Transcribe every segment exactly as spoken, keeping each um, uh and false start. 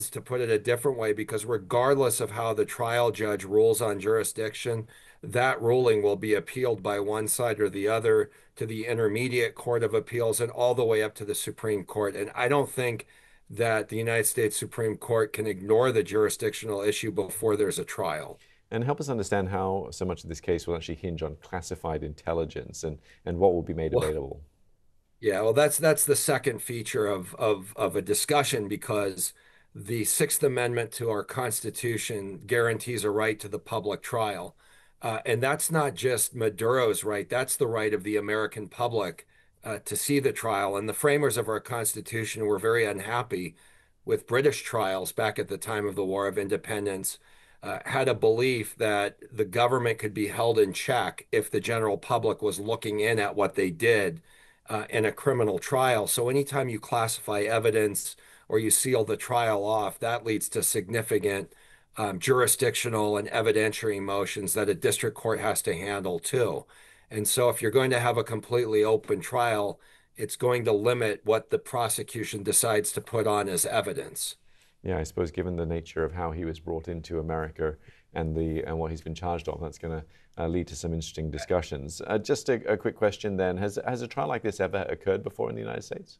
to put it a different way, because regardless of how the trial judge rules on jurisdiction, that ruling will be appealed by one side or the other to the Intermediate Court of Appeals and all the way up to the Supreme Court. And I don't think that the United States Supreme Court can ignore the jurisdictional issue before there's a trial. And help us understand how so much of this case will actually hinge on classified intelligence and, and what will be made Well, available. yeah, well, that's that's the second feature of of of a discussion, because the Sixth Amendment to our Constitution guarantees a right to the public trial. Uh, and that's not just Maduro's right, that's the right of the American public uh, to see the trial. And the framers of our Constitution were very unhappy with British trials back at the time of the War of Independence, uh, had a belief that the government could be held in check if the general public was looking in at what they did uh, in a criminal trial. So anytime you classify evidence or you seal the trial off, that leads to significant um, jurisdictional and evidentiary motions that a district court has to handle too. And so if you're going to have a completely open trial, it's going to limit what the prosecution decides to put on as evidence. Yeah, I suppose given the nature of how he was brought into America and the and what he's been charged of, that's going to uh, lead to some interesting discussions. Uh, just a, a quick question then: Has has a trial like this ever occurred before in the United States?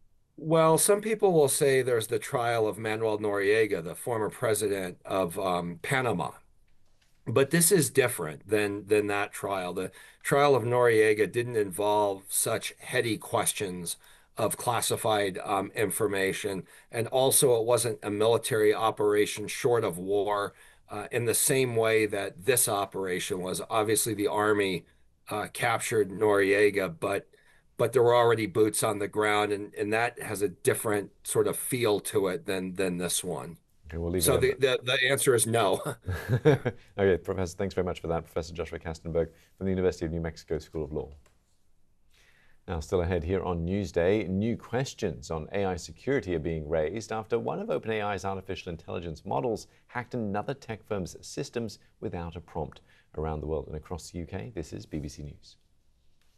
Well, some people will say there's the trial of Manuel Noriega, the former president of um, Panama. But this is different than than that trial. The trial of Noriega didn't involve such heady questions of classified um, information, and also it wasn't a military operation short of war uh, in the same way that this operation was. Obviously, the Army uh, captured Noriega, but but there were already boots on the ground, and and that has a different sort of feel to it than than this one. Okay, we'll leave it So at the the, the answer is no. that. Okay, Professor, thanks very much for that, Professor Joshua Kastenberg from the University of New Mexico School of Law. Now, still ahead here on Newsday, new questions on A I security are being raised after one of OpenAI's artificial intelligence models hacked another tech firm's systems without a prompt. Around the world and across the U K, this is B B C News.